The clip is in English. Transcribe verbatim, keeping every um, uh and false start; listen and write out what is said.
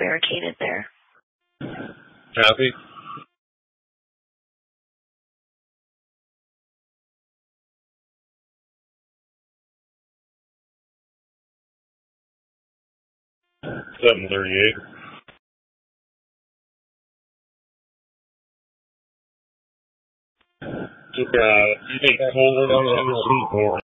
barricaded there. Copy. seven thirty-eight. Took uh, eight total on the street for